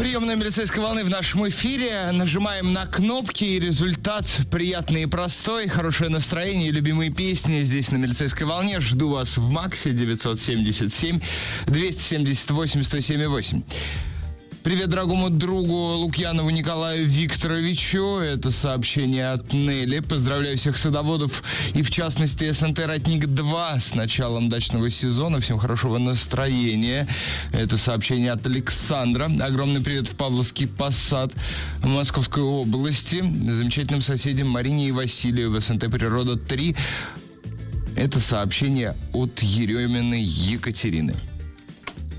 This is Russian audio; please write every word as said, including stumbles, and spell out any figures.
Приемная милицейской волны в нашем эфире. Нажимаем на кнопки, и результат приятный и простой. Хорошее настроение и любимые песни здесь на милицейской волне. Жду вас в Максе девятьсот семьдесят семь двести семьдесят восемь сто семь восемь. Привет дорогому другу Лукьянову Николаю Викторовичу. Это сообщение от Нелли. Поздравляю всех садоводов и, в частности, СНТ «Ратник-два» с началом дачного сезона. Всем хорошего настроения. Это сообщение от Александра. Огромный привет в Павловский Посад Московской области. Замечательным соседям Марине и Василию в СНТ «Природа-три». Это сообщение от Ереминой Екатерины.